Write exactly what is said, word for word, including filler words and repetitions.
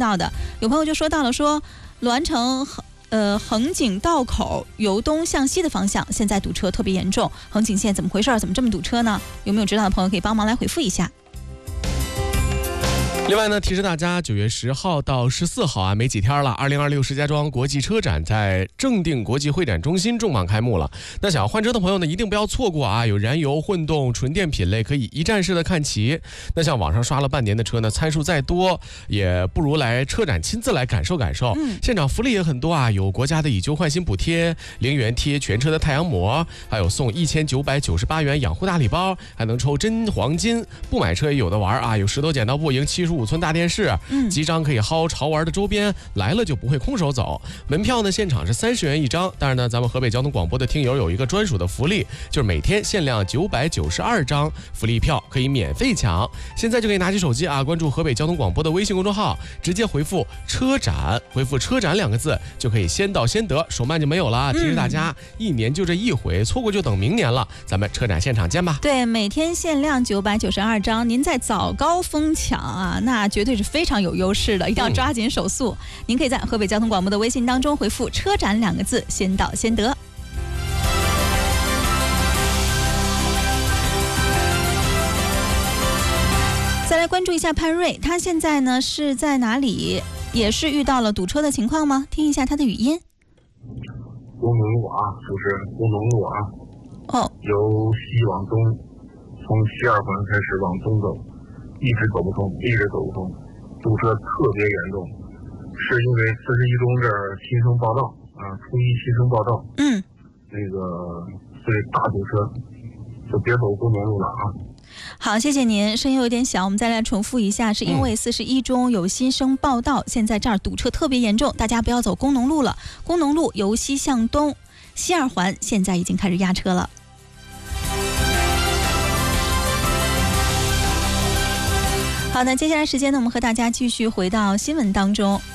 到的。有朋友就说到了说，栾城呃横景道口由东向西的方向现在堵车特别严重，横景线怎么回事？怎么这么堵车呢？有没有知道的朋友可以帮忙来回复一下。 另外呢，提示大家，九月十号到十四号啊，没几天了。二零二六石家庄国际车展在正定国际会展中心重磅开幕了。那想要换车的朋友呢，一定不要错过啊！有燃油、混动、纯电品类可以一站式的看齐。那像网上刷了半年的车呢，参数再多，也不如来车展亲自来感受感受。 嗯、 现场福利也很多啊，有国家的以旧换新补贴、零元贴全车的太阳膜，还有送一千九百九十八元养护大礼包，还能抽真黄金。不买车也有的玩啊，有石头剪刀布赢七十五寸大电视， 嗯， 几张可以薅潮玩的周边，来了就不会空手走。门票呢，现场是三十元一张，但是呢，咱们河北交通广播的听友有一个专属的福利，就是每天限量九百九十二张福利票可以免费抢。现在就可以拿起手机啊，关注河北交通广播的微信公众号，直接回复车展，回复车展两个字就可以先到先得，手慢就没有了。提示大家，一年就这一回，错过就等明年了。咱们车展现场见吧。 对，每天限量九百九十二张，您在早高峰抢啊，那绝对是非常有优势的，一定要抓紧手速。嗯、您可以在河北交通广播的微信当中回复车展两个字，先到先得。再来关注一下潘瑞，他现在呢是在哪里？也是遇到了堵车的情况吗？听一下他的语音。 工农路啊，主持人，工农路啊， 哦， 由西往东，从西二环开始往东走，一直走不通，一直走不通，堵车特别严重，是因为四十一中这儿新生报道啊，初一新生报道， 嗯， 那个所以大堵车，就别走工农路了啊。 好，谢谢您，声音有点小，我们再来重复一下，是因为四十一中有新生报道，现在这儿堵车特别严重，大家不要走工农路了。工农路由西向东，西二环现在已经开始压车了。好的，接下来时间呢，我们和大家继续回到新闻当中。